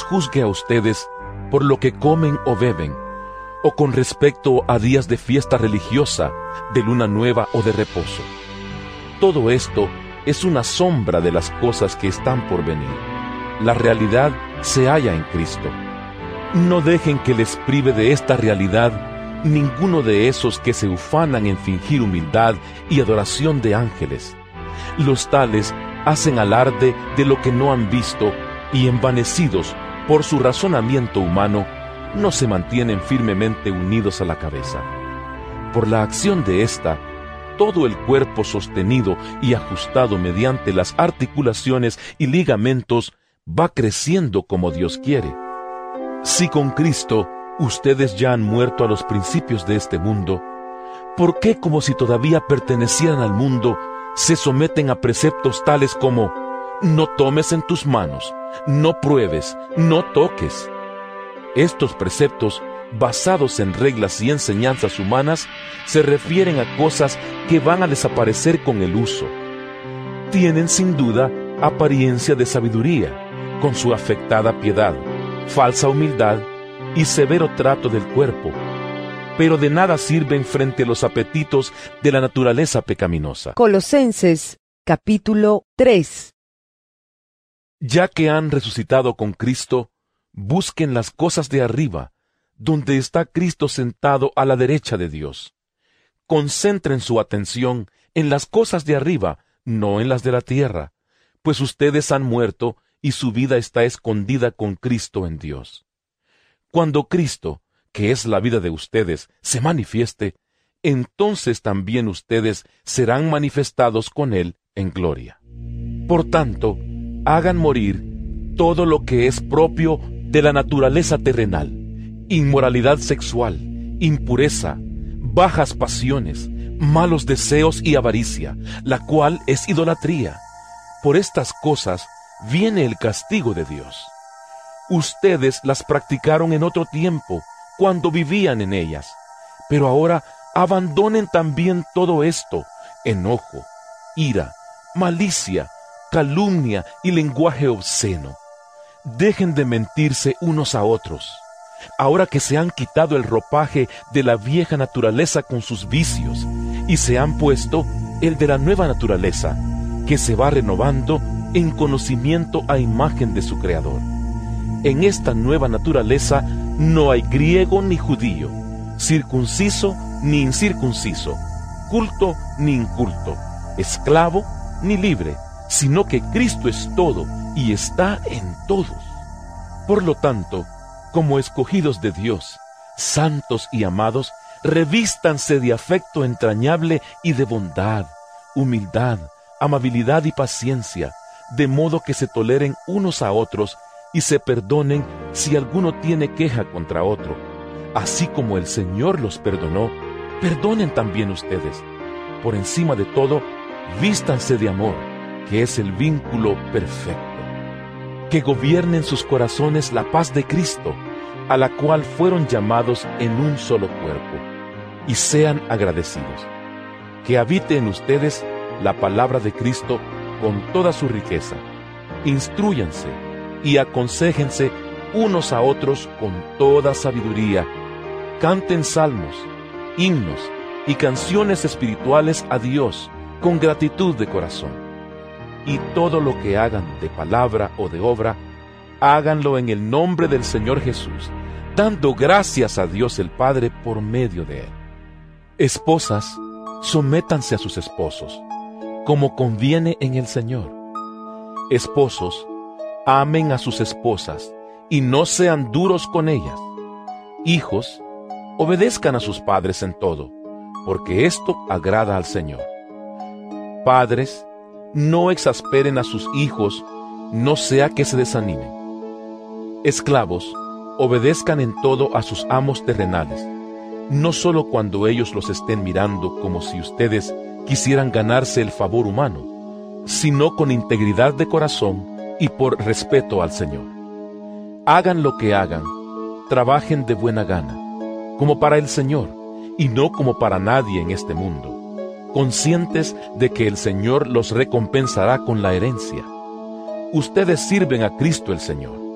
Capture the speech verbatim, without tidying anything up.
juzgue a ustedes por lo que comen o beben, o con respecto a días de fiesta religiosa, de luna nueva o de reposo. Todo esto es una sombra de las cosas que están por venir. La realidad se halla en Cristo. No dejen que les prive de esta realidad ninguno de esos que se ufanan en fingir humildad y adoración de ángeles. Los tales hacen alarde de lo que no han visto y, envanecidos por su razonamiento humano, no se mantienen firmemente unidos a la cabeza. Por la acción de ésta, todo el cuerpo sostenido y ajustado mediante las articulaciones y ligamentos va creciendo como Dios quiere. Si con Cristo ustedes ya han muerto a los principios de este mundo, ¿por qué, como si todavía pertenecieran al mundo, se someten a preceptos tales como no tomes en tus manos, no pruebes, no toques? Estos preceptos, basados en reglas y enseñanzas humanas, se refieren a cosas que van a desaparecer con el uso. Tienen sin duda apariencia de sabiduría, con su afectada piedad, falsa humildad y severo trato del cuerpo, pero de nada sirven frente a los apetitos de la naturaleza pecaminosa. Colosenses capítulo tres. Ya que han resucitado con Cristo, busquen las cosas de arriba, donde está Cristo sentado a la derecha de Dios. Concentren su atención en las cosas de arriba, no en las de la tierra, pues ustedes han muerto y su vida está escondida con Cristo en Dios. Cuando Cristo, que es la vida de ustedes, se manifieste, entonces también ustedes serán manifestados con Él en gloria. Por tanto, hagan morir todo lo que es propio de la naturaleza terrenal: inmoralidad sexual, impureza, bajas pasiones, malos deseos y avaricia, la cual es idolatría. Por estas cosas viene el castigo de Dios. Ustedes las practicaron en otro tiempo, cuando vivían en ellas, pero ahora abandonen también todo esto: enojo, ira, malicia, calumnia y lenguaje obsceno. Dejen de mentirse unos a otros, ahora que se han quitado el ropaje de la vieja naturaleza con sus vicios, y se han puesto el de la nueva naturaleza, que se va renovando en conocimiento a imagen de su Creador. En esta nueva naturaleza no hay griego ni judío, circunciso ni incircunciso, culto ni inculto, esclavo ni libre, sino que Cristo es todo y está en todos. Por lo tanto, como escogidos de Dios, santos y amados, revístanse de afecto entrañable y de bondad, humildad, amabilidad y paciencia, de modo que se toleren unos a otros y se perdonen si alguno tiene queja contra otro. Así como el Señor los perdonó, perdonen también ustedes. Por encima de todo, vístanse de amor, que es el vínculo perfecto. Que gobierne en sus corazones la paz de Cristo, a la cual fueron llamados en un solo cuerpo, y sean agradecidos. Que habite en ustedes la palabra de Cristo con toda su riqueza. Instrúyanse y aconséjense unos a otros con toda sabiduría. Canten salmos, himnos y canciones espirituales a Dios con gratitud de corazón. Y todo lo que hagan de palabra o de obra, háganlo en el nombre del Señor Jesús, dando gracias a Dios el Padre por medio de Él. Esposas, sométanse a sus esposos, como conviene en el Señor. Esposos, amen a sus esposas y no sean duros con ellas. Hijos, obedezcan a sus padres en todo, porque esto agrada al Señor. Padres, no exasperen a sus hijos, no sea que se desanimen. Esclavos, obedezcan en todo a sus amos terrenales, no solo cuando ellos los estén mirando como si ustedes quisieran ganarse el favor humano, sino con integridad de corazón y por respeto al Señor. Hagan lo que hagan, trabajen de buena gana, como para el Señor, y no como para nadie en este mundo, conscientes de que el Señor los recompensará con la herencia. Ustedes sirven a Cristo el Señor.